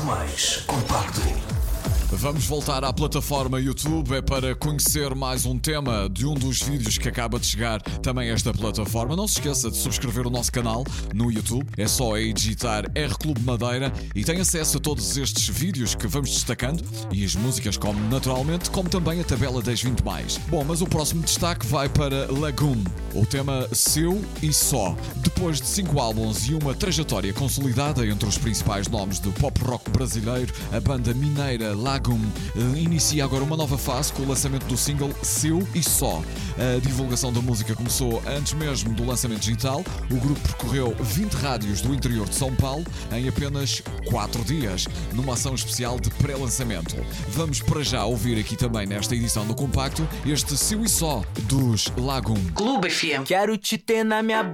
Mais Compacto. Vamos voltar à plataforma YouTube, é para conhecer mais um tema de um dos vídeos que acaba de chegar também a esta plataforma. Não se esqueça de subscrever o nosso canal no YouTube, é só aí digitar R Clube Madeira e tem acesso a todos estes vídeos que vamos destacando e as músicas como naturalmente, como também a tabela 10-20 mais. Bom, mas o próximo destaque vai para Lagoon, o tema Seu e Só. Depois de 5 álbuns e uma trajetória consolidada entre os principais nomes do pop rock brasileiro, a banda mineira Lagoon inicia agora uma nova fase com o lançamento do single Seu e Só. A divulgação da música começou antes mesmo do lançamento digital. O grupo percorreu 20 rádios do interior de São Paulo em apenas 4 dias, numa ação especial de pré-lançamento. Vamos para já ouvir aqui também nesta edição do Compacto este Seu e Só dos Lagoon. Clube FM. Quero te ter na minha